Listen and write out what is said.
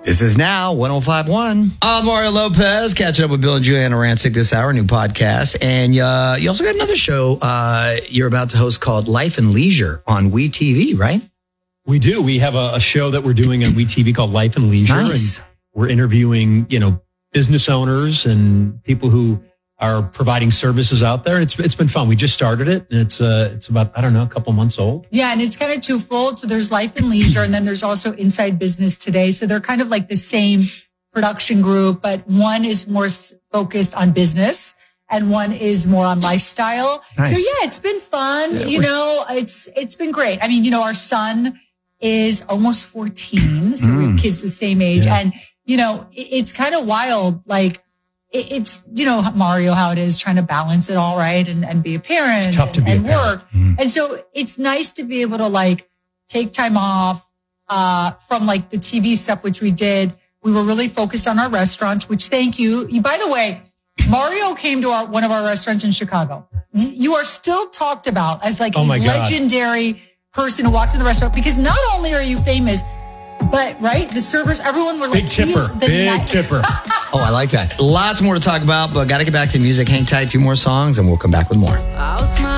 This is now 105.1. I'm Mario Lopez, catching up with Bill and Juliana Rancic this hour, new podcast. And you also got another show you're about to host called Life and Leisure on WeTV, right? We do. We have a show that we're doing on WeTV called Life and Leisure. Nice. And we're interviewing, business owners and people who are providing services out there. It's been fun. We just started it, and it's about, a couple months old. Yeah, and it's kind of twofold. So there's Life and Leisure, and then there's also Inside Business Today. So they're kind of like the same production group, but one is more focused on business and one is more on lifestyle. Nice. So yeah, it's been fun. It's been great. I mean, our son is almost 14, so we have kids the same age, and it's kind of wild, like. It's, Mario, how it is trying to balance it all, right? And be a parent it's tough to be and a parent. work. Mm-hmm. And so it's nice to be able to take time off from the TV stuff, which we did. We were really focused on our restaurants, which thank you. By the way, Mario came to one of our restaurants in Chicago. You are still talked about as a legendary person who walked in the restaurant because not only are you famous, but, right, the servers, everyone were like, big tipper. Oh, I like that. Lots more to talk about, but got to get back to the music. Hang tight, a few more songs, and we'll come back with more.